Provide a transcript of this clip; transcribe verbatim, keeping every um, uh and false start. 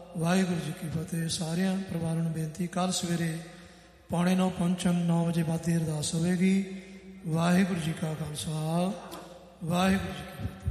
ਵਾਹਿਗੁਰੂ ਜੀ ਕੀ ਫਤਿਹ। ਸਾਰਿਆਂ ਪਰਿਵਾਰਾਂ ਨੂੰ ਬੇਨਤੀ, ਕੱਲ੍ਹ ਸਵੇਰੇ ਪੌਣੇ ਨੌ ਪਹੁੰਚਣ, ਨੌ ਵਜੇ ਬਾਅਦ ਦੀ ਅਰਦਾਸ ਹੋਵੇਗੀ। ਵਾਹਿਗੁਰੂ ਜੀ ਕਾ ਖਾਲਸਾ, ਵਾਹਿਗੁਰੂ ਜੀ ਕੀ ਫਤਿਹ।